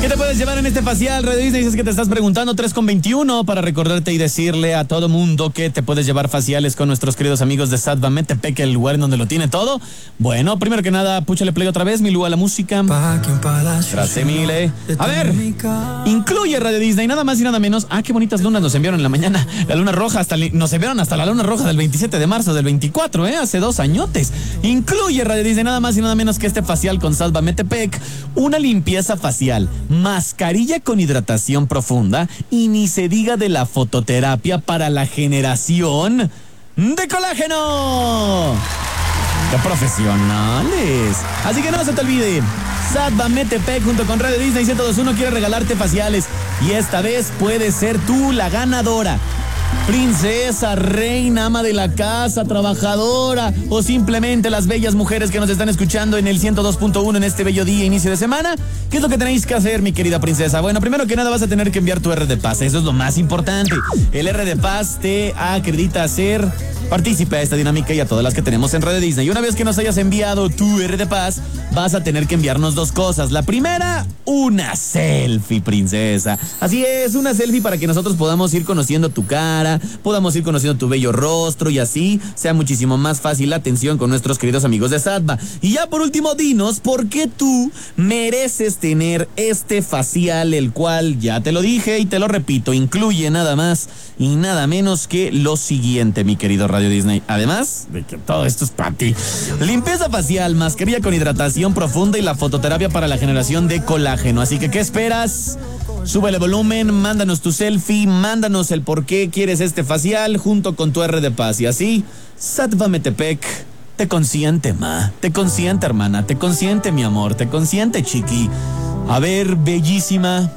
te puedes llevar en este facial? Radio Disney, dices que te estás preguntando. 3:21 para recordarte y decirle a todo mundo que te puedes llevar faciales con nuestros queridos amigos de Sadva Metepec, el lugar donde lo tiene todo. Bueno, primero que nada, púchale play otra vez, Milú, a la música. Gracias, Emile. A ver, incluye Radio Disney, nada más y nada menos. Ah, qué bonitas lunas nos enviaron en la mañana. La luna roja, nos enviaron hasta la luna roja del 27 de marzo del 24, hace 2 añotes. Incluye Radio Disney, nada más y nada menos que este facial con Sadva Metepec, una limpieza facial, mascarilla con hidratación profunda y ni se diga de la fototerapia para la generación de colágeno. ¡Qué profesionales! Así que no se te olvide, Sadva Metepec junto con Radio Disney 102.1 quiere regalarte faciales y esta vez puedes ser tú la ganadora. Princesa, reina, ama de la casa, trabajadora o simplemente las bellas mujeres que nos están escuchando en el 102.1 en este bello día, inicio de semana. ¿Qué es lo que tenéis que hacer, mi querida princesa? Bueno, primero que nada vas a tener que enviar tu R de Paz, eso es lo más importante. El R de Paz te acredita ser partícipe a esta dinámica y a todas las que tenemos en Radio Disney. Y una vez que nos hayas enviado tu R de Paz, vas a tener que enviarnos 2 cosas. La primera, una selfie, princesa. Así es, una selfie para que nosotros podamos ir conociendo tu cara, podamos ir conociendo tu bello rostro y así sea muchísimo más fácil la atención con nuestros queridos amigos de Sadva. Y ya por último, dinos por qué tú mereces tener este facial, el cual, ya te lo dije y te lo repito, incluye nada más y nada menos que lo siguiente, mi querido Radio Disney. Además de que todo esto es para ti. Limpieza facial, mascarilla con hidratación profunda y la fototerapia para la generación de colágeno. Así que, ¿qué esperas? Súbele volumen, mándanos tu selfie, mándanos el por qué quieres este facial junto con tu R de Paz. Y así, Sadva Metepec te consiente, ma. Te consiente, hermana. Te consiente, mi amor. Te consiente, chiqui. A ver, bellísima.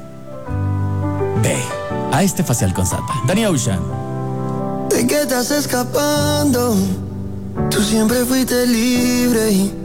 Ve a este facial con Sadva. Danny Ocean. ¿De qué estás escapando? Tú siempre fuiste libre y